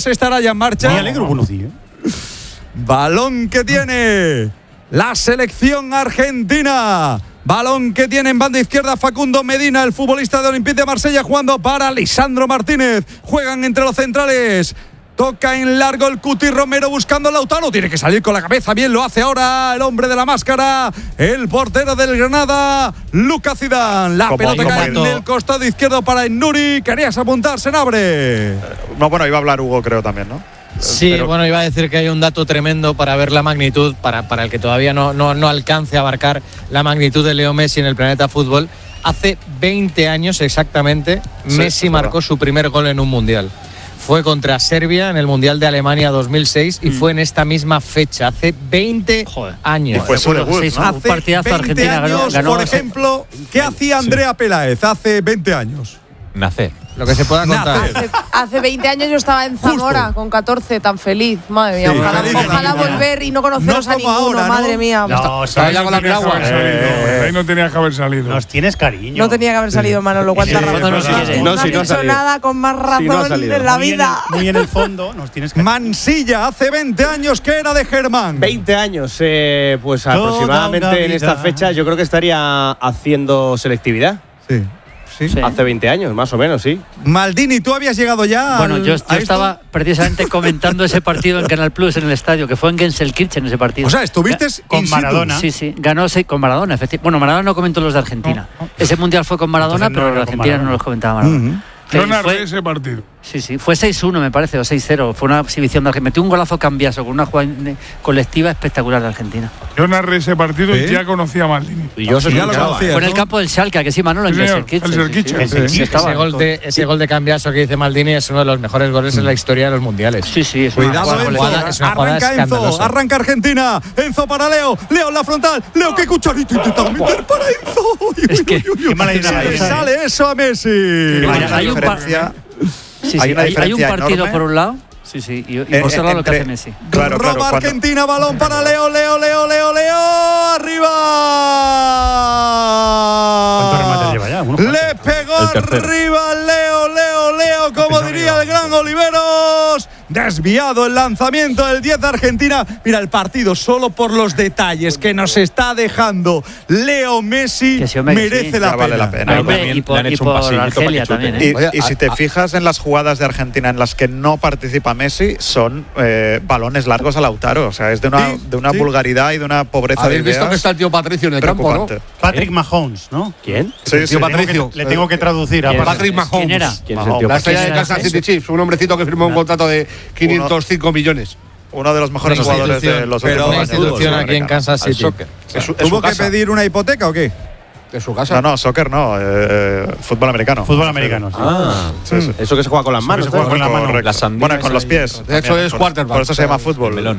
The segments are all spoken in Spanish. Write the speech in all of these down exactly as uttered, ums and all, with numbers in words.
estará ya en marcha. Me alegro, buenos días. Balón que tiene la selección argentina. Balón que tiene en banda izquierda Facundo Medina, el futbolista de Olympique de Marsella, jugando para Lisandro Martínez. Juegan entre los centrales. Toca en largo el Cuti Romero buscando a Lautaro. Tiene que salir con la cabeza. Bien lo hace ahora el hombre de la máscara, el portero del Granada, Lucas Zidane. La como, pelota cae en el costado izquierdo para Nuri. Querías apuntarse, Nabre. No, bueno, iba a hablar Hugo, creo también, ¿no? Sí, pero bueno, iba a decir que hay un dato tremendo para ver la magnitud, para, para el que todavía no, no, no alcance a abarcar la magnitud de Leo Messi en el planeta fútbol. Hace veinte años exactamente, sí, Messi marcó su primer gol en un mundial. Fue contra Serbia en el Mundial de Alemania dos mil seis y mm. fue en esta misma fecha, hace veinte Joder. años. Y fue su debut, ¿no? Hace un partidazo veinte Argentina años, ganó, ganó, por ejemplo, ¿qué hacía Andrea sí. Peláez hace veinte años? Nacer. Lo que se pueda contar. Hace, hace veinte años yo estaba en Zamora, justo, con catorce, tan feliz. Madre mía, sí, ojalá, feliz, ojalá volver y no conoceros no a ninguno, ahora, madre ¿no? mía. No, estaba ya con la piragua. Eh, ahí no tenías que haber salido. Nos tienes cariño. No tenía que haber salido, Manolo. ¿Cuánta sí, razón? No, no, sí, no, sí, no, no, si no ha hecho nada con más razón si no en la vida. Muy en, muy en el fondo, nos tienes cariño. Mansilla, hace veinte años que era de Germán. veinte años, eh, pues Toda aproximadamente en esta fecha yo creo que estaría haciendo selectividad. Sí. Sí. Sí. Hace veinte años, más o menos, sí. Maldini, ¿tú habías llegado ya? Bueno, al, yo, yo estaba precisamente comentando ese partido en Canal Plus en el estadio, que fue en Gelsenkirchen ese partido. O sea, estuviste con Maradona. Sí, sí, ganó sí, con Maradona, efectivamente. Bueno, Maradona no comentó los de Argentina. No, no. Ese mundial fue con Maradona, Entonces, pero los de Argentina no los comentaba Maradona. Uh-huh. Yo narré ese partido. Sí, sí, fue seis uno me parece, o seis cero. Fue una exhibición de Argentina. Metió un golazo cambiazo con una jugada colectiva espectacular de Argentina. Yo narré ese partido ¿Sí? y ya conocía a Maldini. Y yo sí, ya lo conocía. Fue en el campo del Schalke, que sí, Manolo, en el Ese gol de ese gol de cambiazo que dice Maldini es uno de los mejores goles en la historia de los mundiales. Sí, sí, es Cuidado, una jugada, es una arranca Enzo, arranca Argentina. Enzo para Leo, Leo en la frontal. Leo, qué cucharito intentaba meter para Enzo. Es que qué mala idea. Le sale eso a Messi. Hay una diferencia. Sí, sí, hay, una hay, hay un partido enorme. Por un lado. Sí, sí, y, y por otro lado lo que hace Messi. Claro, Roba claro, Argentina, cuando... balón para Leo, Leo, Leo, Leo, Leo, arriba. ¿Cuántos remates lleva ya? Uno, Le pegó arriba Leo, Leo, Leo, como diría el gran Oliveros. Desviado el lanzamiento del diez de Argentina. Mira el partido solo por los detalles que nos está dejando Leo Messi. Sí, hombre, merece sí. la, pena. Vale la pena. Hombre, y por, y por Argelia también. ¿eh? Y, Oye, y si te fijas en las jugadas de Argentina en las que no participa Messi, son eh, balones largos a Lautaro. O sea, es de una, sí, de una sí. vulgaridad y de una pobreza de ideas. ¿Habéis visto que está el tío Patricio en el campo, no? Patrick Mahomes, ¿no? ¿Quién? Sí, el tío sí. Patricio. Le tengo que traducir a Patrick Mahomes. ¿Quién era? ¿Quién es el tío La estrella de Kansas City Chiefs, un hombrecito que firmó un contrato de quinientos cinco millones. Uno de los mejores jugadores de los pero últimos años. Una institución aquí en Kansas City. ¿Tuvo que pedir una hipoteca o qué? ¿De su casa? No, no, soccer no, eh, fútbol americano. Fútbol americano, sí. Ah, sí, sí. Eso que se juega con las manos. Se juega con la mano. Bueno, con los pies. De hecho, es quarterback. Por eso se llama fútbol. Melón.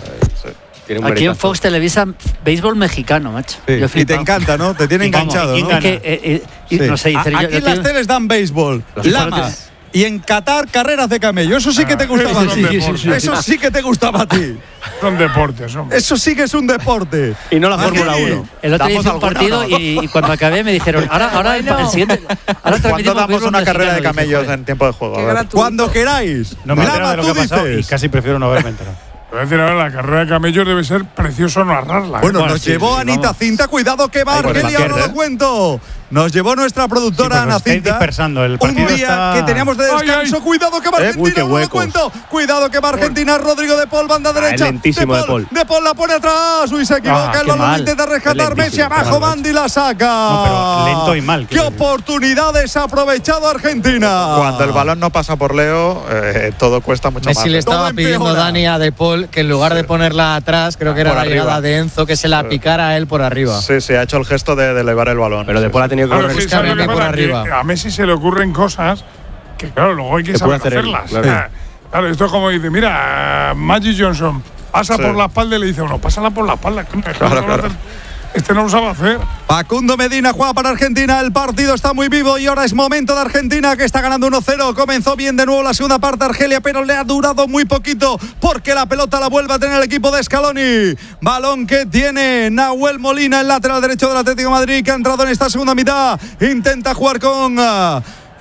Aquí en Fox Televisa, béisbol mexicano, macho. Sí. Y te encanta, ¿no? Te tiene enganchado, ¿no? Es que, eh, eh, sí. no sé, Aquí yo, yo las tengo... teles dan béisbol, lamas. Y en Qatar, carreras de camello. Eso sí que te gustaba a ti. Eso sí que te gustaba a ti. Son deportes, hombre. Eso sí que es un deporte. Y no la Fórmula uno. El otro día hice un partido y, y cuando acabé me dijeron, ahora, ahora el, el siguiente. Ahora ¿Cuándo damos una carrera de camellos en tiempo de juego? Cuando queráis. No me entero de lo que ha pasado y casi prefiero no haberme enterado. Voy a decir ahora, la carrera de camellos debe ser precioso narrarla. Bueno, ¿eh? nos sí, llevó sí, Anita vamos. Cinta. Cuidado que va Argelia, ahora lo cuento. Nos llevó nuestra productora sí, Ana Cinta. dispersando. El un día está... que teníamos de descanso. Ay, ay. Cuidado que va Argentina, eh, uy, no lo cuento. Cuidado que va Argentina. Rodrigo de Paul, banda derecha. Ah, lentísimo de Paul. De Paul la pone atrás. Uy, se equivoca. Ah, el balón intenta rescatar Messi abajo. Bandi la saca. No, pero lento y mal. ¿Qué oportunidades ha aprovechado Argentina? Cuando el balón no pasa por Leo, eh, todo cuesta mucho Messi más. Messi le estaba pidiendo a Dani a De Paul que en lugar de ponerla atrás, creo que era la llegada de Enzo, que se la picara a él por arriba. Sí, sí, ha hecho el gesto de, de elevar el balón. Pero De Paul ha tenido que correr por arriba. A Messi se le ocurren cosas que, claro, luego hay que saber hacerlas. Él, claro. claro, esto es como dice, mira, Magic Johnson pasa sí. por la espalda y le dice, bueno, pásala por la espalda. Claro, claro. Este no lo sabe hacer. Facundo Medina juega para Argentina. El partido está muy vivo y ahora es momento de Argentina, que está ganando uno cero. Comenzó bien de nuevo la segunda parte Argelia, pero le ha durado muy poquito porque la pelota la vuelve a tener el equipo de Scaloni. Balón que tiene Nahuel Molina, el lateral derecho del Atlético de Madrid, que ha entrado en esta segunda mitad. Intenta jugar con... Uh,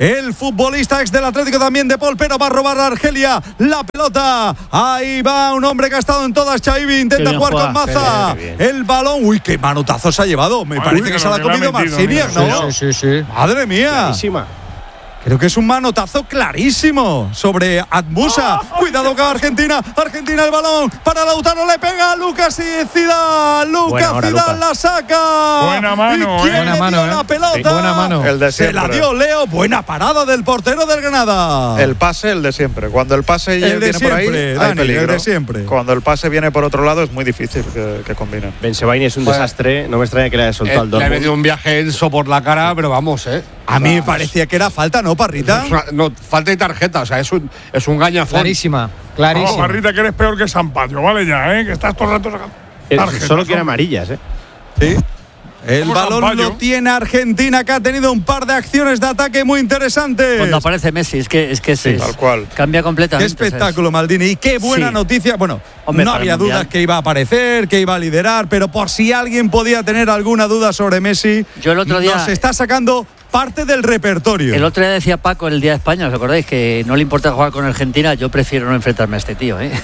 el futbolista ex del Atlético también de Paul, pero va a robar a Argelia la pelota. Ahí va un hombre que ha estado en todas, Chaibi, intenta jugar juega. con Maza. Qué, qué el balón, uy, qué manotazo se ha llevado. Me Ay, parece que, que se la ha comido Marciniak, ¿no? Sí, sí, sí. Madre mía. Clarísima. Creo que es un manotazo clarísimo sobre Atmusa. Cuidado con Argentina. Argentina el balón para Lautaro. Le pega a Lucas y Zidane. Lucas Zidane la saca. Buena mano, ¿Y quién eh. le Buena mano, dio eh. la pelota? Sí, buena mano. El de Se la dio Leo. Buena parada del portero del Granada. El pase, el de siempre. Cuando el pase el viene de siempre, por ahí, Dani, hay peligro. El de siempre. Cuando el pase viene por otro lado, es muy difícil que, que combinen. Bensebaini es un bueno, desastre. No me extraña que le haya soltado eh, el Dortmund. Le ha metido un viaje Enzo por la cara, pero vamos, ¿eh? A mí me parecía que era falta, ¿no, Parrita? No, falta de tarjeta, o sea, es un, es un gañafón. Clarísima, clarísima. Vamos, Parrita, que eres peor que Sampaio, vale ya, ¿eh? Que estás todo el rato sacando tarjetas. Solo quiere amarillas, ¿eh? Sí. El Como balón Sampaio. lo tiene Argentina, que ha tenido un par de acciones de ataque muy interesantes. Cuando aparece Messi, es que, es que Sí, es, tal cual. cambia Qué completamente. espectáculo, Maldini. Y qué buena Sí. noticia. Bueno, Hombre, no para el había Mundial. dudas que iba a aparecer, que iba a liderar, pero por si alguien podía tener alguna duda sobre Messi, Yo el otro día- nos está sacando parte del repertorio. El otro día decía Paco el Día de España, ¿os acordáis? Que no le importa jugar con Argentina. Yo prefiero no enfrentarme a este tío, ¿eh?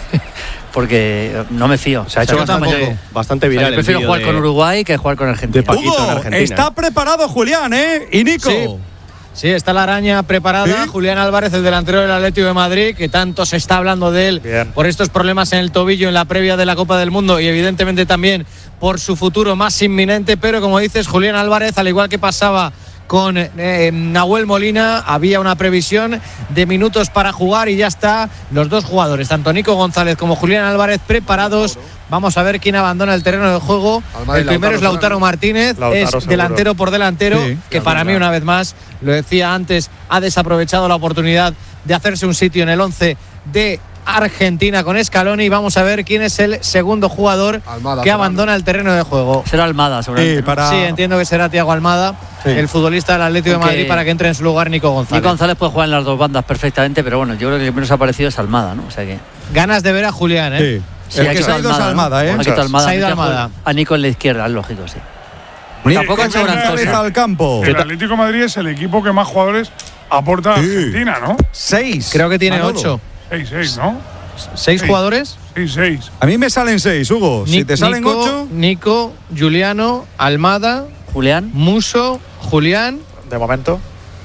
Porque no me fío. Se ha hecho O sea, bastante, tampoco- bastante o sea, viral. yo prefiero el jugar vídeo con de- Uruguay que jugar con Argentina. de Paquito en Hugo, Argentina. está preparado Julián, ¿eh? Y Nico. Sí. Sí, está la araña preparada. ¿Sí? Julián Álvarez, el delantero del Atlético de Madrid, que tanto se está hablando de él Bien. por estos problemas en el tobillo en la previa de la Copa del Mundo y evidentemente también por su futuro más inminente. Pero como dices, Julián Álvarez, al igual que pasaba con eh, Nahuel Molina, había una previsión de minutos para jugar y ya está. Los dos jugadores, tanto Nico González como Julián Álvarez, preparados. Vamos a ver quién abandona el terreno de juego. Almada y El primero Lautaro es Lautaro Fernández. Martínez, Lautaro, es seguro. delantero por delantero, Sí, que para mí, una vez más, lo decía antes, ha desaprovechado la oportunidad de hacerse un sitio en el once de Argentina con Scaloni. Vamos a ver quién es el segundo jugador Almada, que Fernando. abandona el terreno de juego. Será Almada, seguramente. Sí, ¿no? para- Sí, entiendo que será Thiago Almada, Sí. el futbolista del Atlético de Aunque- Madrid, para que entre en su lugar Nico González. Nico González puede jugar en las dos bandas perfectamente, pero bueno, yo creo que el que menos ha aparecido es Almada, ¿no? O sea que. Ganas de ver a Julián, ¿eh? Sí. Sí, el ha que se quitado ha ido es ¿no? Almada, ¿eh? Ha quitado Almada. Se ha ido mete a Almada. Julián- A Nico en la izquierda, es lógico, sí. Nico Tampoco ha hecho gran González cosa. al campo. El Atlético de Madrid es el equipo que más jugadores aporta a Sí. Argentina, ¿no? Seis. Creo que tiene Manolo. ocho. seis seis, ¿no? ¿Seis Sí. jugadores? seis seis. A mí me salen seis, Hugo. Si Ni- te salen Nico, ocho. Nico, Juliano, Almada, Julián. Muso, Julián. De momento.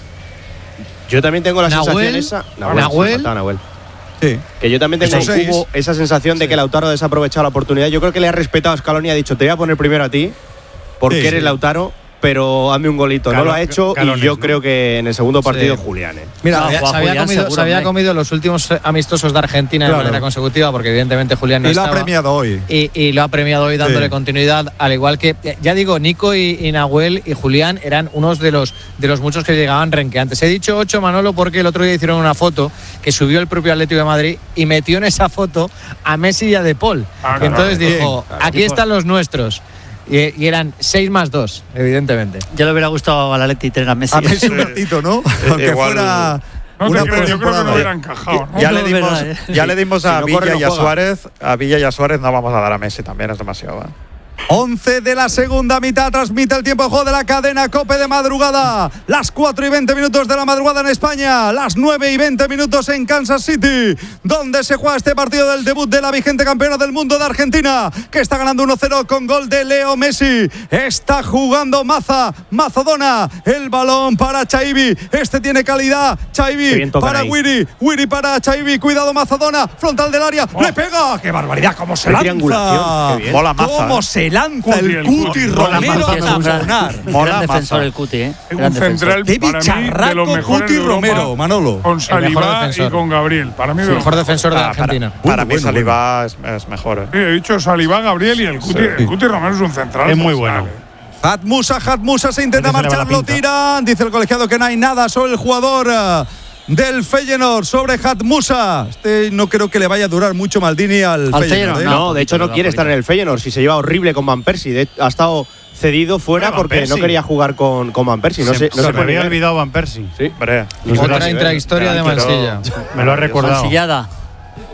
Yo también tengo la Nahuel, sensación esa. Nahuel. sí, faltaba Nahuel. Sí. Que yo también tengo Esos seis. Hugo, esa sensación de que Lautaro ha desaprovechado la oportunidad. Yo creo que le ha respetado a Scaloni y ha dicho, te voy a poner primero a ti, porque Sí, eres sí. Lautaro, pero hazme un golito. no Calo- lo ha hecho Calones, y yo ¿no? creo que en el segundo partido Sí. Julián. ¿eh? Mira, No, Se Juan había, Julián, comido, seguro, se había hombre. comido los últimos eh, amistosos de Argentina Claro. de manera consecutiva, porque evidentemente Julián no y lo ha estaba. premiado hoy. Y, y lo ha premiado hoy dándole Sí. continuidad, al igual que, ya digo, Nico y, y Nahuel y Julián eran unos de los, de los muchos que llegaban renqueantes. He dicho ocho, Manolo, porque el otro día hicieron una foto que subió el propio Atlético de Madrid y metió en esa foto a Messi y a De Paul. Ah, Y entonces claro. dijo, Bien, claro. aquí están los nuestros. Y, y eran seis más dos, evidentemente. Ya le hubiera gustado al Atleti tener a Messi. A Messi un ratito, ¿no? Aunque igual- fuera. No una te creo, yo creo que pretemporada. no hubiera encajado, ¿no? Ya, No, le es dimos, verdad, ¿eh? ya le dimos a Si no Villa corre, no y a juega. Suárez. A Villa y a Suárez no vamos a dar a Messi, también es demasiado. ¿eh? once de la segunda mitad, transmite el tiempo de juego de la cadena COPE de madrugada. Las cuatro y veinte minutos de la madrugada en España, las nueve y veinte minutos en Kansas City, donde se juega este partido del debut de la vigente campeona del mundo de Argentina, que está ganando uno cero con gol de Leo Messi. Está jugando Maza, Mazadona, el balón para Chaibi. Este tiene calidad, Qué Chaibi bien tocan para ahí. Wiri, Wiri para Chaibi. Cuidado Mazadona, frontal del área, Oh. le pega. ¡Qué barbaridad! ¡Cómo se Qué lanza! triangulación, qué bien. Mola Maza, ¿Cómo ¿eh? se lanza Cuti, el el Cuti Cuti. Romero Maza a es un gran, taponar? Mola gran defensor Maza. el Cuti, ¿eh? Un Gran defensor. central Qué para mí, de los bicharraco, mejores Cuti de Europa, Romero, Manolo. con mejor Salivá y defensor. con Gabriel. Para mí, de El los mejor defensor de Ah, para Argentina. para Uh, mí bueno, Salivá es, es mejor. ¿eh? Sí, he dicho Salivá, Gabriel y el Cuti. El Cuti Romero es un central. Es muy fenomenal, bueno. ¿eh? Hatmusa, Hatmusa se intenta Antes se le va marchar, la lo pinza. tiran. Dice el colegiado que no hay nada sobre el jugador eh, del Feyenoord, sobre Hatmusa. Este no creo que le vaya a durar mucho Maldini al, Al Feyenoord. Feyenoord, ¿eh? No, poquito, de hecho no da quiere poquito. estar en el Feyenoord. Si se lleva horrible con Van Persie. De- ha estado cedido fuera Bueno, Van porque no Persie. quería jugar con, con Van Persie. No se sé, no se se me puede había ver. olvidado Van Persie. Sí. Hombre, No sé Otra si ver. intrahistoria de Pero- Mansilla. Me lo ha recordado. Mansillada.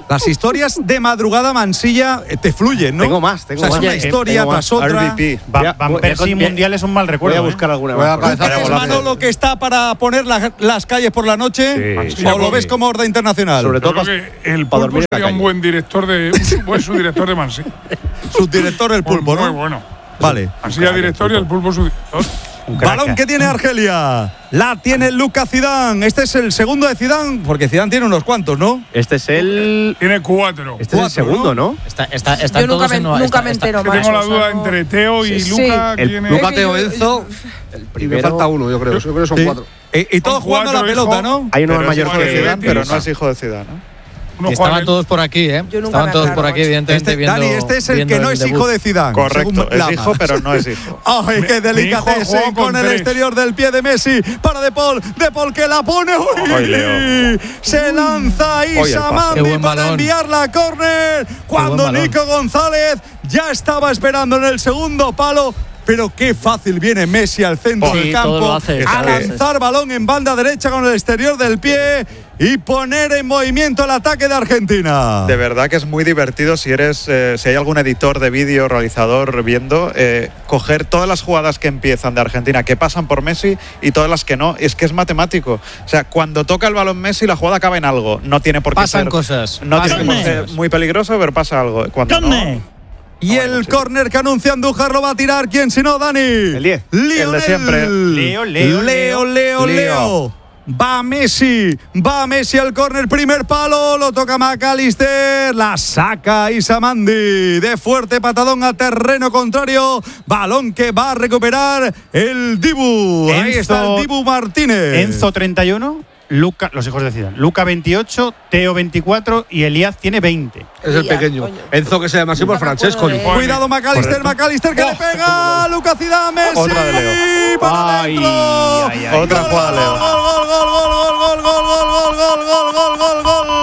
Las historias de madrugada Mansilla eh, te fluyen, ¿no? Tengo más, tengo o sea, más. Es una historia tengo tras más. otra. R V P. Van, Van Persie Mundial es un mal recuerdo. Voy a buscar ¿eh? alguna Voy a más. cabezar ¿Es golazo. Manolo que está para poner la- las calles por la noche? Sí, ¿O sí. lo ves como horda internacional? Sobre Yo todo creo pas- que el para Pulpo dormir en la sería un calle. buen director de un buen subdirector de Mansilla. Subdirector del Pulpo, Muy ¿no? bueno. Vale. Mansilla director y el Pulpo subdirector. Un crack. Balón que tiene Argelia. La tiene Lucas Zidane. Este es el segundo de Zidane, porque Zidane tiene unos cuantos, ¿no? Este es el. Tiene cuatro. Este es el segundo, ¿no? Está, está, están Yo nunca todos me, en Nueva- nunca está- me está- entero, Que macho, tengo la o sea, duda no- entre Teo y Sí, Luca. El ¿quién es? Luca, Es que Teo, yo- Enzo. El Y me primero. falta uno, yo creo. Yo creo que son Sí. cuatro. Y, y todos Son jugando a la cuatro, pelota, hijo. ¿no? Hay uno Pero mayor es hijo de que Zidane, pero Betis. no es hijo de Zidane, ¿no? Uno Estaban juega en- todos por aquí, ¿eh? Yo nunca Estaban me todos aclaro, por aquí, macho. evidentemente, Este, viendo. Dani, este es el viendo que no es debut. hijo de Zidane. Correcto, según es Lama. hijo, pero no es hijo. ¡Ay, qué Mi- mi hijo delicadeza! jugó Con, con el tres. exterior del pie de Messi. Para De Paul. De Paul que la pone. ¡Uy! Ay, Leo. Se lanza Oye, el Isa pase. Mandi Qué buen para balón. enviarla a córner. Cuando balón. Nico González ya estaba esperando en el segundo palo. Pero qué fácil viene Messi al centro Sí, del todo campo lo hace, a todo lo hace. lanzar balón en banda derecha con el exterior del pie y poner en movimiento el ataque de Argentina. De verdad que es muy divertido si eres, eh, si hay algún editor de vídeo, realizador viendo, eh, coger todas las jugadas que empiezan de Argentina, que pasan por Messi y todas las que no. Es que es matemático. O sea, cuando toca el balón Messi, la jugada acaba en algo. No tiene por qué Pasan ser, cosas. No Pasan tiene por qué ser cosas. muy peligroso, pero pasa algo. Cuando no, Y el córner que anuncia Andújar lo va a tirar. ¿Quién si no, Dani? El diez. Lionel. El de siempre. Leo, Leo, Leo, Leo, Leo. Va Messi, va Messi al córner, primer palo, lo toca McAllister, la saca Isamandi de fuerte patadón a terreno contrario, balón que va a recuperar el Dibu. Ahí Enzo- está el Dibu Martínez. Enzo treinta y uno, Luca, los hijos de Zidane. Luca veintiocho, Teo veinticuatro y Elías tiene veinte. Es el Ya, pequeño. coño. Enzo que se llama así por Nunca me Francesco. acuerdo de él. Cuidado McAllister, McAllister que le pega a Lucas Zidane, Messi. Otra de Leo. Para Ay, adentro. ay, ay. Otra Gol, jugada de Leo. Gol, gol, gol, gol, gol, gol, gol, gol, gol, gol, gol, gol,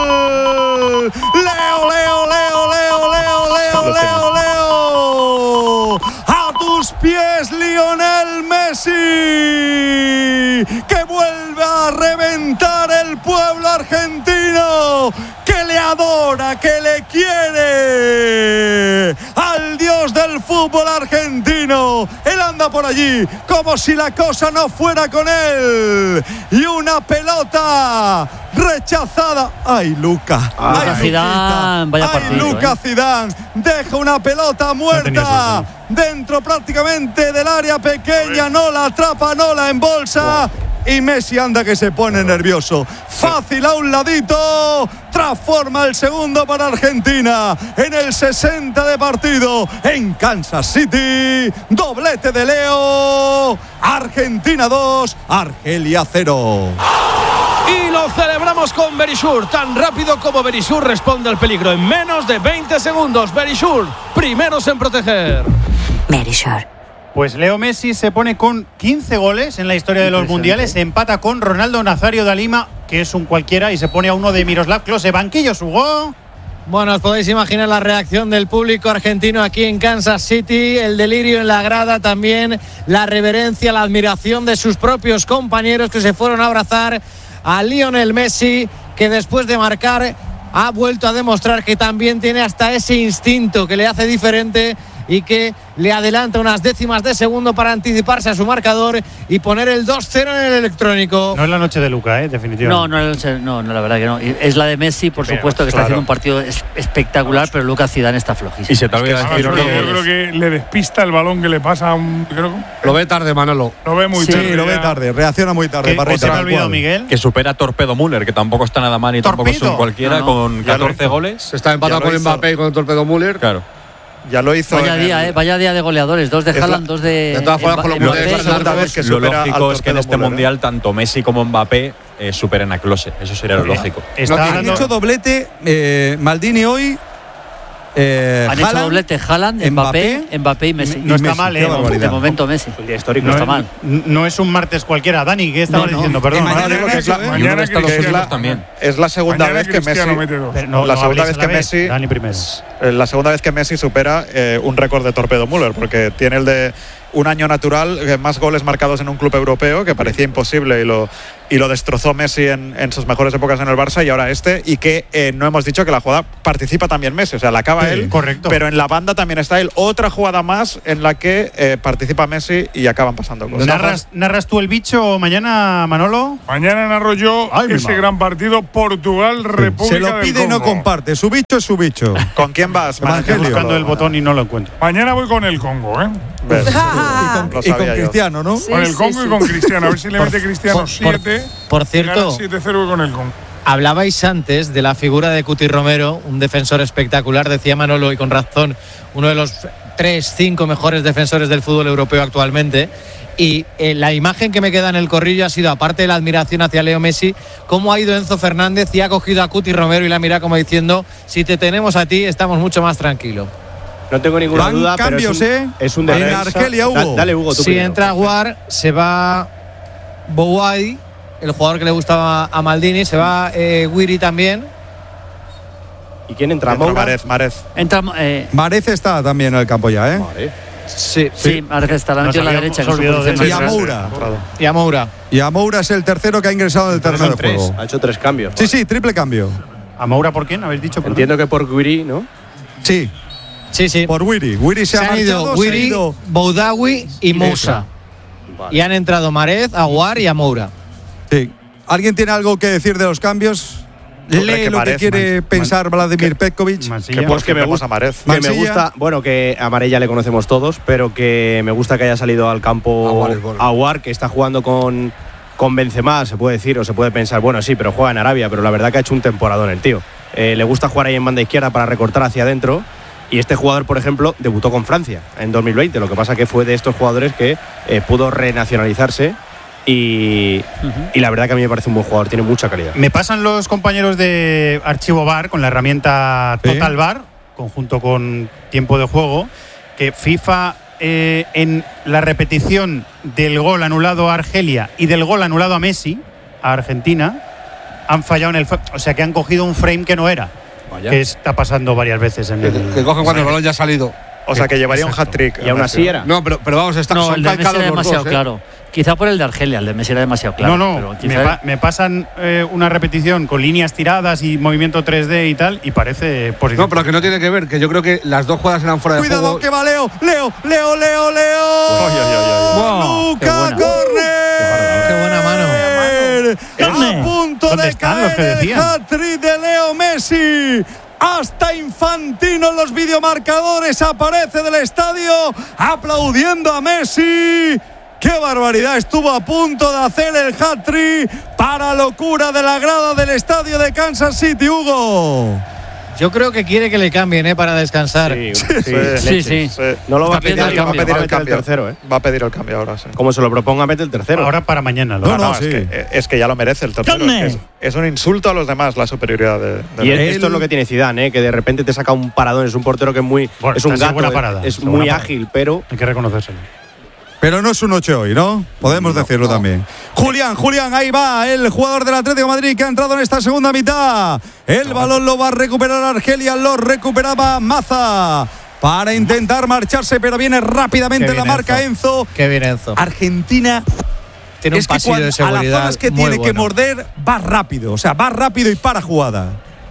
gol. Leo, Leo, Leo, Leo, Leo, Leo, Leo, Leo. A tus pies, Lionel Messi. Que vuelve a reventar el pueblo argentino. Que le adora, que le quiere. Al dios del fútbol argentino. Él anda por allí como si la cosa no fuera con él. Y una pelota rechazada. ¡Ay, Luca! Ah, ¡Ay, Luca Zidane, vaya ¡Ay, partido, Luca eh. Zidane! Deja una pelota tenía muerta suerte, dentro prácticamente del área pequeña. No la atrapa, no la embolsa. Y Messi anda que se pone nervioso. Fácil a un ladito. Transforma el segundo para Argentina. En el sesenta de partido. En Kansas City. Doblete de Leo. Argentina dos. Argelia cero. Y lo celebramos con Verisur. Tan rápido como Verisur responde al peligro. En menos de veinte segundos. Verisur, primeros en proteger. Verisur. Pues Leo Messi se pone con quince goles en la historia de los mundiales, empata con Ronaldo Nazario da Lima, que es un cualquiera, y se pone a uno de Miroslav Klose. Banquillos, Hugo. Bueno, os podéis imaginar la reacción del público argentino aquí en Kansas City, el delirio en la grada también, la reverencia, la admiración de sus propios compañeros que se fueron a abrazar a Lionel Messi, que después de marcar ha vuelto a demostrar que también tiene hasta ese instinto que le hace diferente y que le adelanta unas décimas de segundo para anticiparse a su marcador y poner el dos cero en el electrónico. No es la noche de Luca, ¿eh? Definitivamente. No, no, no, no, la verdad que no. Es la de Messi, por Pero, supuesto, que está claro. haciendo un partido es- espectacular, pero Lucas Zidane está flojísimo. Y se te olvida Ah, decir yo, que creo, yo creo que le despista el balón que le pasa a un. Creo, Lo ve tarde, Manolo. lo ve muy Sí, tarde. lo ve ya. tarde. Reacciona muy tarde. ¿Qué Parrita, se me ha tal olvidado, cual. Miguel? que supera a Torpedo Müller, que tampoco está nada mal y tampoco es un ¿Torpedo? cualquiera, No, no. con Ya lo catorce hizo. goles. Está empatado Ya lo con hizo. Mbappé y con el Torpedo Müller. Claro. Ya lo hizo. Vaya en día, el- eh, vaya día de goleadores, dos de Es la- Haaland, dos de de todas formas, con los Mbappé, mundiales, es la segunda Mbappé. vez que Lo supera al lógico es que en Torpedo este Müller, ¿eh? mundial tanto Messi como Mbappé eh, superen a Klose. Eso sería lo lógico. Está Han hablando- hecho doblete eh, Maldini hoy. Eh, Han hecho Haaland, doblete Haaland, Mbappé, Mbappé, Mbappé y Messi. No está Messi, mal, qué ¿eh? barbaridad. De momento Messi. El día histórico No, está es- mal. no es un martes cualquiera. Dani, ¿qué estabas No, no. diciendo? Perdón. Y mañana Mañana- que es la- Y uno Mañana de Estados Cristiano Unidos también. Es la segunda Mañana vez que Cristiano Messi. mete dos. Pero no- la no segunda habléis vez a la que vez. Messi. Dani primero. Eh, La segunda vez que Messi supera eh, un récord de Torpedo Müller, porque tiene el de un año natural, eh, más goles marcados en un club europeo, que parecía imposible y lo, y lo destrozó Messi en, en sus mejores épocas en el Barça y ahora este, y que eh, no hemos dicho que la jugada participa también Messi, o sea, la acaba sí, él, correcto. Pero en la banda también está él, otra jugada más en la que eh, participa Messi y acaban pasando cosas. ¿Narras, ¿Narras tú el bicho mañana, Manolo? Mañana narro yo Ay, ese gran partido Portugal-República Se lo pide y no comparte, su bicho es su bicho. ¿Con quién vas? Estoy buscando el botón y no lo encuentro. Mañana voy con el Congo, ¿eh? y con, y con Cristiano, ¿no? Sí, con el Congo sí, sí. y con Cristiano. A ver si le mete Cristiano siete. Por, por cierto, siete cero con el Congo. Hablabais antes de la figura de Cuti Romero, un defensor espectacular, decía Manolo, y con razón, uno de los tres, cinco mejores defensores del fútbol europeo actualmente. Y eh, la imagen que me queda en el corrillo ha sido, aparte de la admiración hacia Leo Messi, cómo ha ido Enzo Fernández y ha cogido a Cuti Romero y la mira como diciendo, si te tenemos a ti, estamos mucho más tranquilos. No tengo ninguna Van duda, cambios, pero es un, ¿eh? es un en defensa. Argelia, Hugo. Da, dale, Hugo, tú Si primero. entra Aguar, se va Bouadi, el jugador que le gustaba a Maldini, se va eh, Wiri también. ¿Y quién entra? Entra Moura. Marez, Marez. Entra, eh, Marez está también en el campo ya, ¿eh? Vale. Sí, sí, Marez está la metió en la derecha. Se olvidó de y a Moura. Y a Moura. Y a Moura es el tercero que ha ingresado en el terreno de juego. Ha hecho tres cambios. Sí, sí, triple cambio. ¿A Moura por quién? ¿Habéis dicho? Entiendo que por Guiri, ¿no? Sí. Sí, sí. Por Wiri. Wiri se, Se ha han ido marchado, se ha Wiri, ido Boudaoui y Moussa. Vale. Y han entrado Marez, Aguar y a Moura. Sí. ¿Alguien tiene algo que decir de los cambios? Hombre, Lee que lo Marez, que quiere Man- pensar Man- Vladimir que- Petkovic. Mansilla. Que pues que me gusta a Marez. Que me Mansilla. gusta, bueno, que a Marella le conocemos todos, pero que me gusta que haya salido al campo Aguar es bueno. Aguar, que está jugando con, con Benzema, se puede decir, o se puede pensar, bueno, sí, pero juega en Arabia, pero la verdad que ha hecho un temporadón el tío. Eh, le gusta jugar ahí en banda izquierda para recortar hacia adentro. Y este jugador, por ejemplo, debutó con Francia en dos mil veinte. Lo que pasa que fue de estos jugadores que eh, pudo renacionalizarse. Y, uh-huh. y la verdad que a mí me parece un buen jugador, tiene mucha calidad. Me pasan los compañeros de Archivo V A R con la herramienta Total ¿Sí? V A R, conjunto con tiempo de juego, que FIFA eh, en la repetición del gol anulado a Argelia y del gol anulado a Messi, a Argentina, han fallado en el... O sea, que han cogido un frame que no era. Vaya. Que está pasando varias veces en que, el... Que cogen cuando el balón ya ha salido. O sea, que llevaría Exacto. un hat-trick. Y aún así era. No, pero, pero vamos, está, no, son el de Messi calcados era los demasiado dos, ¿eh? claro. Quizá por el de Argelia, el de Messi era demasiado claro. No, no, pero me, pa me pasan eh, una repetición con líneas tiradas y movimiento tres D y tal, y parece positivo. No, pero que no tiene que ver, que yo creo que las dos jugadas eran fuera de Cuidado, juego. que va Leo, Leo, Leo, Leo, Leo. Oy, oy, oy, oy. Wow, Luca Corner. Qué buena mano. A punto de caer el hat-trick de Leo Messi. Hasta Infantino en los videomarcadores aparece del estadio aplaudiendo a Messi. ¡Qué barbaridad! Estuvo a punto de hacer el hat-trick para locura de la grada del estadio de Kansas City, Hugo. Yo creo que quiere que le cambien, ¿eh? Para descansar. Sí, sí, Sí, Sí, sí. sí. No lo va a Está pedir, pidiendo el va a cambio, pedir Va a el, pedir el cambio. tercero, ¿eh? Va a pedir el cambio ahora, sí. Como se lo proponga, mete el tercero. Ahora para mañana. Lo No, No, no, es, sí. que, es que ya lo merece el tercero. Es, que es, es un insulto a los demás la superioridad de, de Y Messi. esto es lo que tiene Zidane, ¿eh? Que de repente te saca un paradón. Es un portero que es muy. Bueno, es un está gato, buena parada, es está muy buena ágil, pero. Hay que reconocérselo. Pero no es un ocho hoy, ¿no? Podemos No, decirlo no. también. Julián, Julián, ahí va el jugador del Atlético de Madrid que ha entrado en esta segunda mitad. El balón lo va a recuperar Argelia, lo recuperaba Maza para intentar marcharse, pero viene rápidamente la marca Enzo. Enzo. Qué bien Enzo. Argentina Tiene un es que pasillo cuando, de seguridad a las zonas que muy tiene que bueno. morder va rápido, o sea, va rápido y para jugada.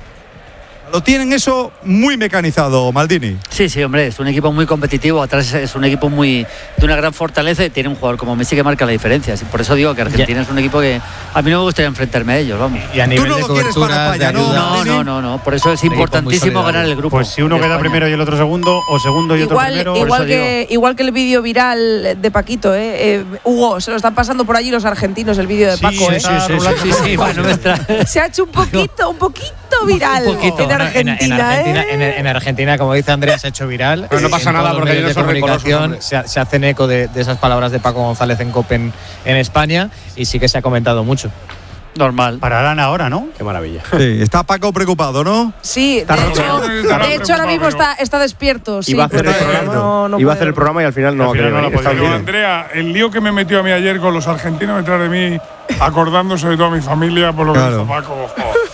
Lo tienen eso muy mecanizado, Maldini. Sí, sí, hombre, es un equipo muy competitivo. Atrás es un equipo muy de una gran fortaleza y tiene un jugador como Messi que marca la diferencia. Por eso digo que Argentina es un equipo que a mí no me gustaría enfrentarme a ellos, vamos. Y a nivel no de lo quieres cobertura, para España, de ¿no? ayuda. No, no, no, no. Por eso es importantísimo muy ganar el grupo. Pues si uno de queda España. primero y el otro segundo, o segundo y otro Igual, primero. igual, por eso que, igual que el vídeo viral de Paquito, ¿eh? Eh, Hugo, se lo están pasando por allí los argentinos, el vídeo de Paco, Sí, ¿eh? sí, sí, Sí, sí, bueno, me extra- Se ha hecho un poquito, un poquito viral Un poquito, en ¿no? Argentina, en, en Argentina, ¿eh? en, en Argentina, como dice Andrea, se ha hecho viral. Pero no pasa En nada todos los porque medios ellos de son rigurosos, comunicación hombre. se, se hacen eco de, de esas palabras de Paco González en COPE en, en España y sí que se ha comentado mucho. Normal. Pararán ahora, ¿no? Qué maravilla. Sí, está Paco preocupado, ¿no? Sí, de Está hecho, roto. de hecho ahora mismo está, está despierto. Sí, Iba a hacer el pero programa, no- no iba a puede- hacer el programa y al final no Al ha final querido no lo venir. ha Está podido. Pero bien. Andrea, el lío que me metió a mí ayer con los argentinos detrás de mí, acordándose de toda mi familia por lo Claro. que hizo Paco.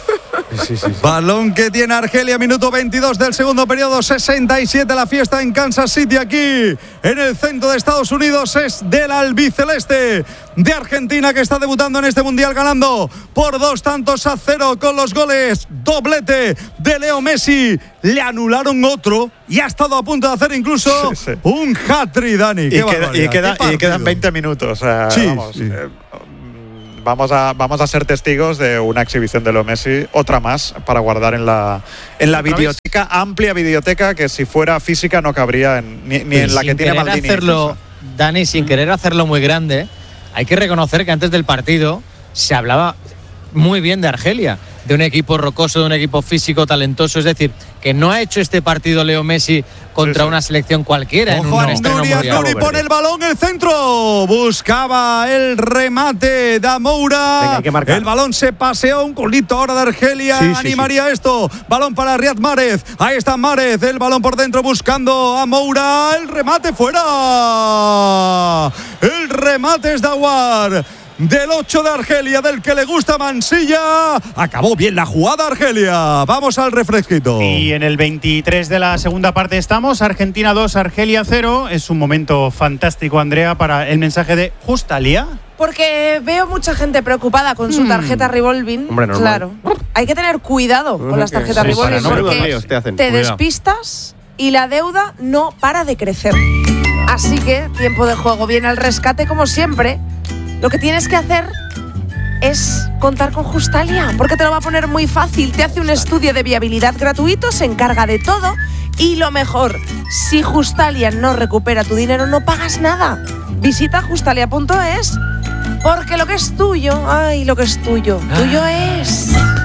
Sí, sí, sí. Balón que tiene Argelia, minuto veintidós del segundo periodo, sesenta y siete. La fiesta en Kansas City, aquí en el centro de Estados Unidos, es del albiceleste de Argentina, que está debutando en este mundial ganando por dos tantos a cero con los goles doblete de Leo Messi. Le anularon otro y ha estado a punto de hacer incluso sí, sí. un hat-trick, Dani. Y, queda, y, queda, y quedan veinte minutos. O sea, sí, vamos, sí. Eh, Vamos a, vamos a ser testigos de una exhibición de Leo Messi, otra más, para guardar en la, en la videoteca, amplia videoteca, que si fuera física no cabría en, ni, ni en la que tiene Maldini. Hacerlo, Dani, sin querer hacerlo muy grande, hay que reconocer que antes del partido se hablaba muy bien de Argelia, de un equipo rocoso, de un equipo físico, talentoso. Es decir, que no ha hecho este partido Leo Messi contra sí, sí. una selección cualquiera. Ojo, en un Nuri, Nuri pone el balón, el centro. Buscaba el remate de Moura. Venga, el balón se paseó, un golito ahora de Argelia. Sí, Animaría sí, sí. esto. Balón para Riyad Mahrez. Ahí está Mahrez. El balón por dentro buscando a Moura. El remate fuera. El remate es de Aouar. Del ocho de Argelia, del que le gusta Mansilla. Acabó bien la jugada Argelia. Vamos al refresquito. Y en el veintitrés de la segunda parte estamos. Argentina dos, Argelia cero. Es un momento fantástico, Andrea, para el mensaje de Justalia. Porque veo mucha gente preocupada con su tarjeta hmm. revolving. Hombre, claro. Hay que tener cuidado con las tarjetas sí, revolving, no porque te, te despistas y la deuda no para de crecer. Así que tiempo de juego. Viene al rescate como siempre. Lo que tienes que hacer es contar con Justalia, porque te lo va a poner muy fácil. Te hace un estudio de viabilidad gratuito, se encarga de todo. Y lo mejor, si Justalia no recupera tu dinero, no pagas nada. Visita justalia punto es, porque lo que es tuyo, ay, lo que es tuyo, tuyo es.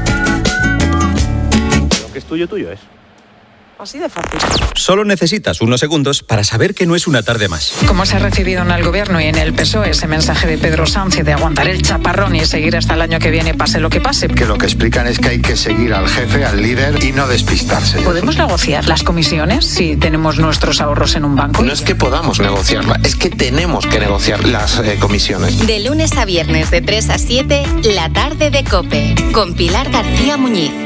Lo que es tuyo, tuyo es. Así de fácil. Solo necesitas unos segundos para saber que no es una tarde más. ¿Cómo se ha recibido en el gobierno y en el P S O E ese mensaje de Pedro Sánchez de aguantar el chaparrón y seguir hasta el año que viene, pase lo que pase? Que lo que explican es que hay que seguir al jefe, al líder y no despistarse. ¿Podemos negociar las comisiones si tenemos nuestros ahorros en un banco? No es que podamos negociarla, es que tenemos que negociar las eh, comisiones. De lunes a viernes de tres a siete, la tarde de COPE, con Pilar García Muñiz.